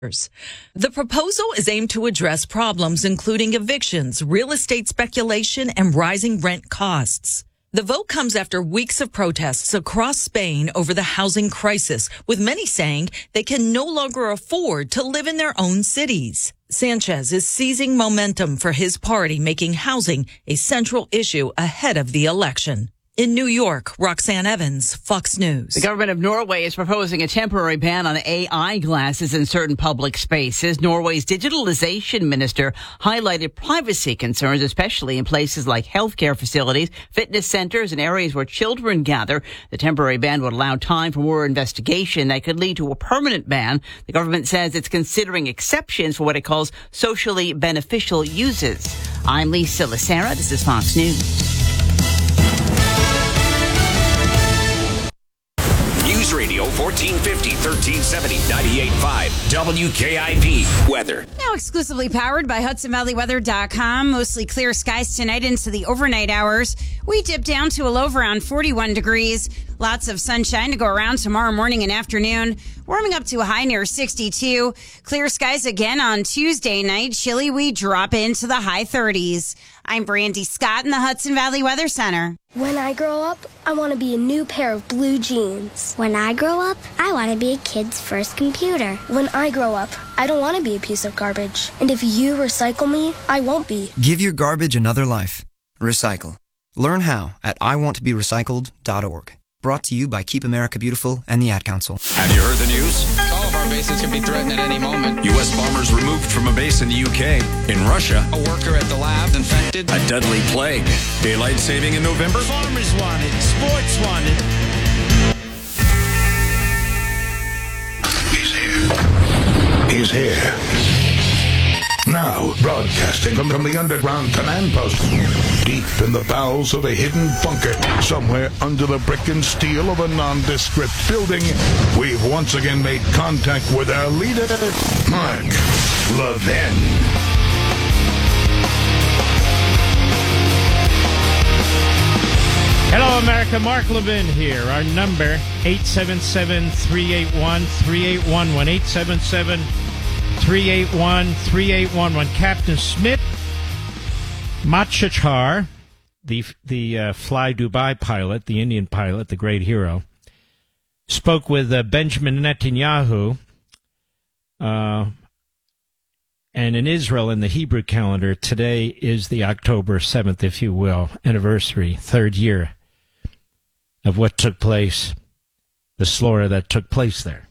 The proposal is aimed to address problems including evictions, real estate speculation, and rising rent costs. The vote comes after weeks of protests across Spain over the housing crisis, with many saying they can no longer afford to live in their own cities. Sanchez is seizing momentum for his party, making housing a central issue ahead of the election. In New York, Roxanne Evans, Fox News. The government of Norway is proposing a temporary ban on AI glasses in certain public spaces. Norway's digitalization minister highlighted privacy concerns, especially in places like healthcare facilities, fitness centers, and areas where children gather. The temporary ban would allow time for more investigation that could lead to a permanent ban. The government says it's considering exceptions for what it calls socially beneficial uses. I'm Lisa Lacera. This is Fox News. News Radio 1450, 1370, 98.5, WKIP weather. Now exclusively powered by HudsonValleyWeather.com. Mostly clear skies tonight into the overnight hours. We dip down to a low of around 41 degrees. Lots of sunshine to go around tomorrow morning and afternoon. Warming up to a high near 62. Clear skies again on Tuesday night. Chilly, we drop into the high 30s. I'm Brandy Scott in the Hudson Valley Weather Center. When I grow up, I want to be a new pair of blue jeans. When I grow up, I want to be a kid's first computer. When I grow up, I don't want to be a piece of garbage. And if you recycle me, I won't be. Give your garbage another life. Recycle. Learn how at iwanttoberecycled.org. Brought to you by Keep America Beautiful and the Ad Council. Have you heard the news? All of our bases can be threatened at any moment. U.S. bombers removed from a base in the U.K. In Russia, A worker at the lab infected. a deadly plague. Daylight saving in November. Farmers wanted. Sports wanted. He's here. Now, broadcasting from the underground command post, deep in the bowels of a hidden bunker, somewhere under the brick and steel of a nondescript building, we've once again made contact with our leader, Mark Levin. Hello, America. Mark Levin here. Our number, 877-381-3811. 877-381-3811. Captain Smith Machachar, the Fly Dubai pilot, the Indian pilot, the great hero, spoke with Benjamin Netanyahu, and in Israel, in the Hebrew calendar, today is the October 7th, if you will, anniversary, third year of what took place, the slaughter that took place there.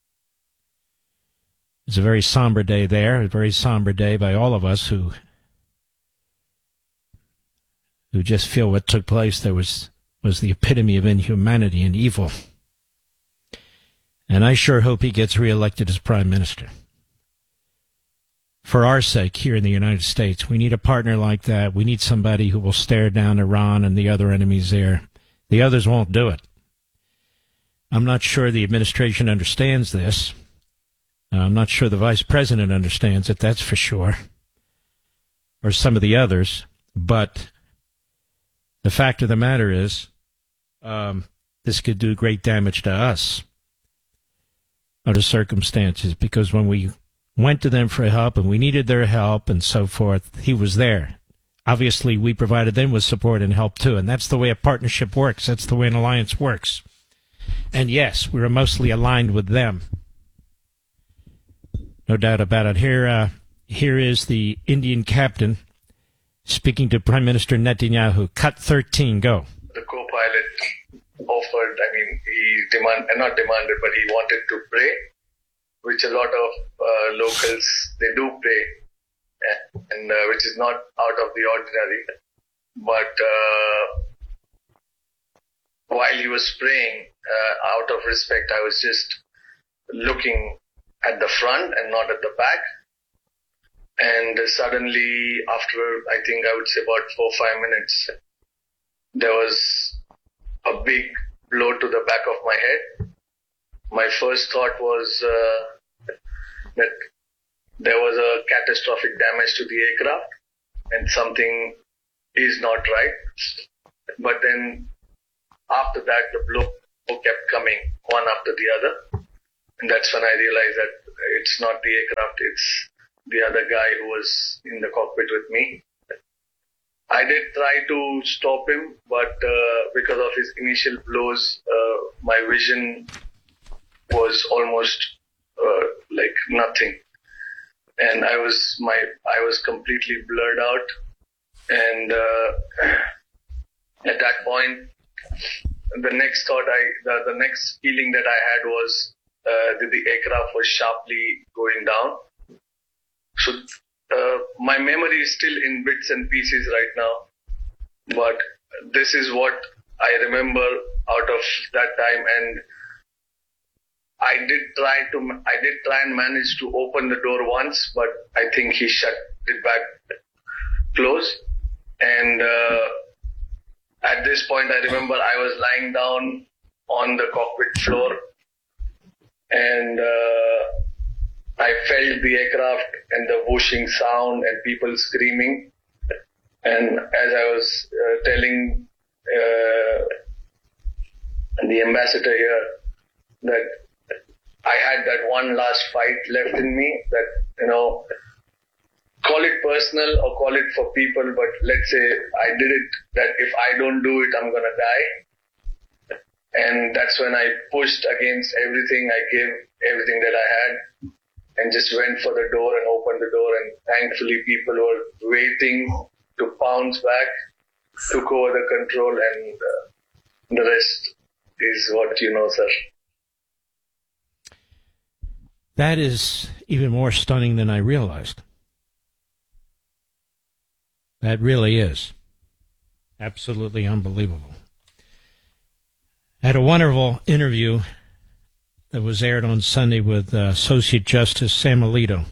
It's a very somber day there, a very somber day by all of us who just feel what took place there was the epitome of inhumanity and evil. And I sure hope he gets reelected as prime minister. For our sake here in the United States, we need a partner like that. We need somebody who will stare down Iran and the other enemies there. The others won't do it. I'm not sure the administration understands this. I'm not sure the vice president understands it, that's for sure, or some of the others. But the fact of the matter is, this could do great damage to us under circumstances, because when we went to them for help and we needed their help and so forth, he was there. Obviously, we provided them with support and help too, and that's the way a partnership works. That's the way an alliance works. And yes, we were mostly aligned with them. No doubt about it. Here is the Indian captain speaking to Prime Minister Netanyahu. Cut 13, go. The co-pilot offered, not demanded, but he wanted to pray, which a lot of locals, they do pray, and which is not out of the ordinary. But while he was praying, out of respect, I was just looking at the front and not at the back. And suddenly, after I think I would say about 4 or 5 minutes, there was a big blow to the back of my head. My first thought was that there was a catastrophic damage to the aircraft and something is not right. But then after that, the blow kept coming one after the other. And that's when I realized that it's not the aircraft, it's the other guy who was in the cockpit with me. I did try to stop him, but because of his initial blows, my vision was almost like nothing, and I was completely blurred out. And at that point, the next thought, the next feeling that I had was that the aircraft was sharply going down. So my memory is still in bits and pieces right now, but this is what I remember out of that time. And I did try and manage to open the door once, but I think he shut it back close. And at this point, I remember I was lying down on the cockpit floor, and I felt the aircraft and the whooshing sound and people screaming. And as I was telling the ambassador here that I had that one last fight left in me, that, call it personal or call it for people, but let's say I did it, that if I don't do it, I'm going to die. And that's when I pushed against everything. I gave everything that I had and just went for the door and opened the door. And thankfully people were waiting to pounce back, took over the control, and the rest is what you know, sir. That is even more stunning than I realized. That really is. Absolutely unbelievable. I had a wonderful interview that was aired on Sunday with Associate Justice Sam Alito.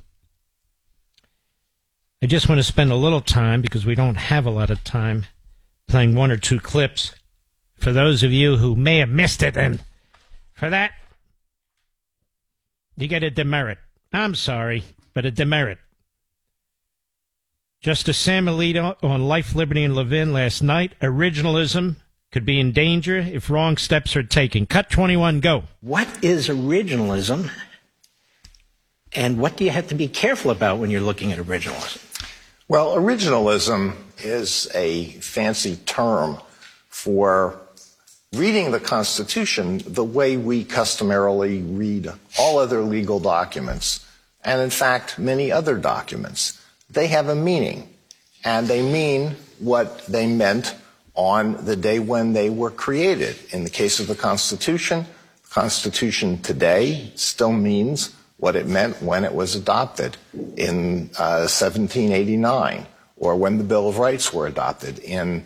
I just want to spend a little time, because we don't have a lot of time, playing one or two clips for those of you who may have missed it, and for that, you get a demerit. I'm sorry, but a demerit. Justice Sam Alito on Life, Liberty, and Levin last night. Originalism could be in danger if wrong steps are taken. Cut 21, go. What is originalism, and what do you have to be careful about when you're looking at originalism? Well, originalism is a fancy term for reading the Constitution the way we customarily read all other legal documents, and in fact, many other documents. They have a meaning, and they mean what they meant on the day when they were created. In the case of the Constitution today still means what it meant when it was adopted in 1789, or when the Bill of Rights were adopted in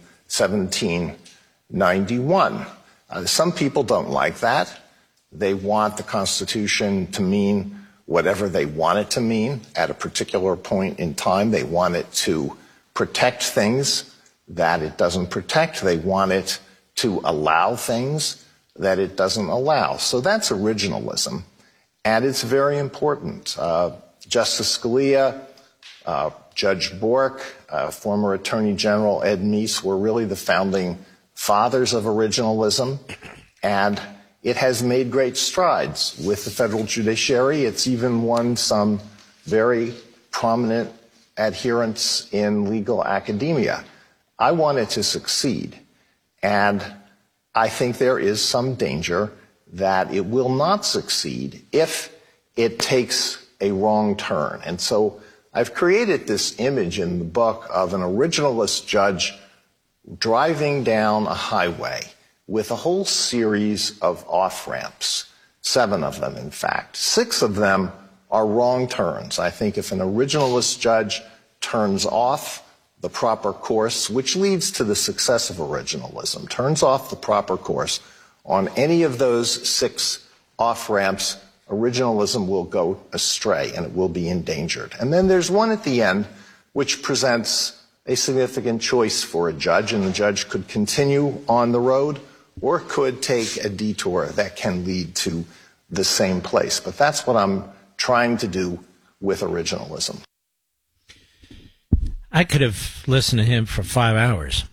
1791. Some people don't like that. They want the Constitution to mean whatever they want it to mean at a particular point in time. They want it to protect things that it doesn't protect. They want it to allow things that it doesn't allow. So that's originalism, and it's very important. Justice Scalia, Judge Bork, former Attorney General Ed Meese were really the founding fathers of originalism, and it has made great strides with the federal judiciary. It's even won some very prominent adherents in legal academia. I want it to succeed, and I think there is some danger that it will not succeed if it takes a wrong turn. And so I've created this image in the book of an originalist judge driving down a highway with a whole series of off-ramps, 7 of them, in fact. 6 of them are wrong turns. I think if an originalist judge turns off the proper course, which leads to the success of originalism, turns off the proper course on any of those 6 off-ramps, originalism will go astray and it will be endangered. And then there's one at the end which presents a significant choice for a judge, and the judge could continue on the road or could take a detour that can lead to the same place. But that's what I'm trying to do with originalism. I could have listened to him for 5 hours,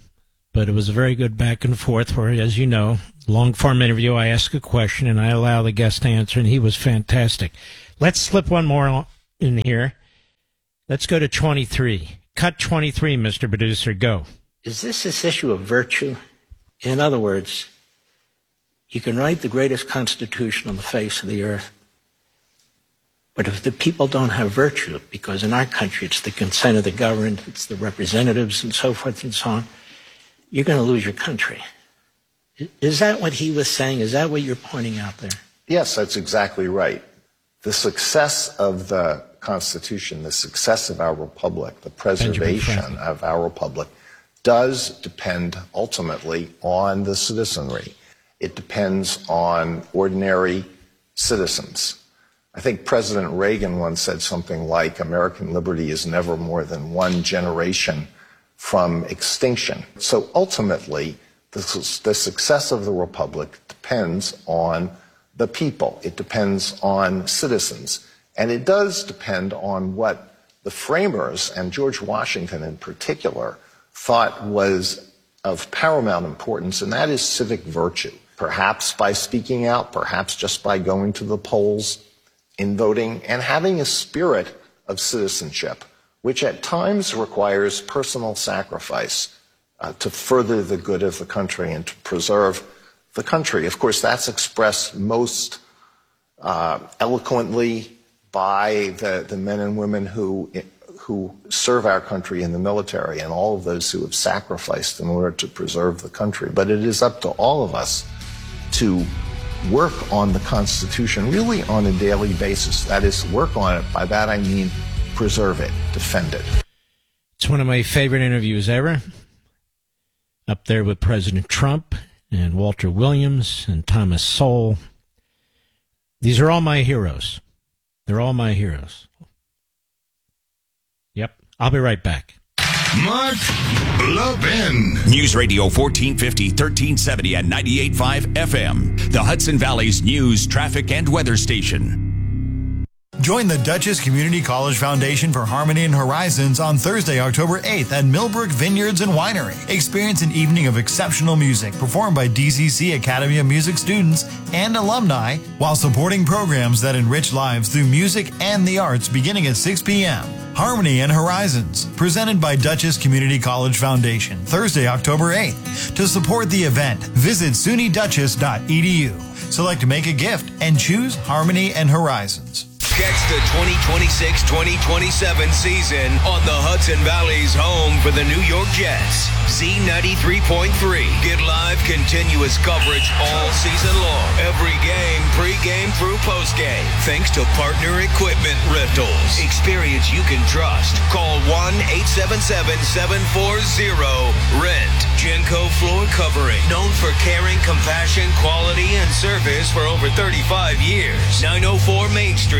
But it was a very good back and forth where, as you know, long-form interview, I ask a question and I allow the guest to answer, and he was fantastic. Let's slip one more in here. Let's go to 23. Cut 23, Mr. Producer. Go. Is this issue of virtue? In other words, you can write the greatest constitution on the face of the earth, but if the people don't have virtue, because in our country it's the consent of the governed, it's the representatives and so forth and so on, you're going to lose your country. Is that what he was saying? Is that what you're pointing out there? Yes, that's exactly right. The success of the Constitution, the success of our republic, the preservation of our republic does depend ultimately on the citizenry. It depends on ordinary citizens. I think President Reagan once said something like, American liberty is never more than one generation from extinction. So ultimately, the success of the republic depends on the people. It depends on citizens. And it does depend on what the framers, and George Washington in particular, thought was of paramount importance, and that is civic virtue. Perhaps by speaking out, perhaps just by going to the polls in voting, and having a spirit of citizenship, which at times requires personal sacrifice to further the good of the country and to preserve the country. Of course, that's expressed most eloquently by the men and women who serve our country in the military and all of those who have sacrificed in order to preserve the country. But it is up to all of us to work on the Constitution really on a daily basis. That is, work on it. By that I mean preserve it, defend it. It's one of my favorite interviews ever. Up there with President Trump and Walter Williams and Thomas Sowell. These are all my heroes. They're all my heroes. Yep. I'll be right back. Mark Levin. News Radio 1450, 1370 and 98.5 FM. The Hudson Valley's news, traffic, and weather station. Join the Dutchess Community College Foundation for Harmony and Horizons on Thursday, October 8th at Millbrook Vineyards and Winery. Experience an evening of exceptional music performed by DCC Academy of Music students and alumni while supporting programs that enrich lives through music and the arts beginning at 6 p.m. Harmony and Horizons, presented by Dutchess Community College Foundation, Thursday, October 8th. To support the event, visit SUNYDutchess.edu. Select Make a Gift and choose Harmony and Horizons. Catch the 2026-2027 season on the Hudson Valley's home for the New York Jets. Z93.3. Get live, continuous coverage all season long. Every game, pregame through postgame. Thanks to Partner Equipment Rentals. Experience you can trust. Call 1-877-740-RENT. Genco Floor Covering. Known for caring, compassion, quality, and service for over 35 years. 904 Main Street.